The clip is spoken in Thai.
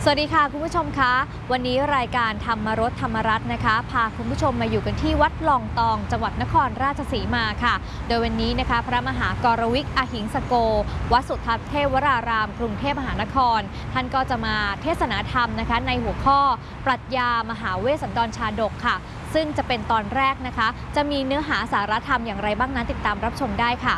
สวัสดีค่ะคุณผู้ชมคะวันนี้รายการธรรมรสธรรมรัตน์นะคะพาคุณผู้ชมมาอยู่กันที่วัดลองตองจังหวัดนครราชสีมาค่ะโดยวันนี้นะคะพระมหากรวิกอหิงสโกวัดสุทัศน์เทพวรารามกรุงเทพมหานครท่านก็จะมาเทศนาธรรมนะคะในหัวข้อปรัชญามหาเวสสันดรชาดกค่ะซึ่งจะเป็นตอนแรกนะคะจะมีเนื้อหาสาระธรรมอย่างไรบ้างนั้นติดตามรับชมได้ค่ะ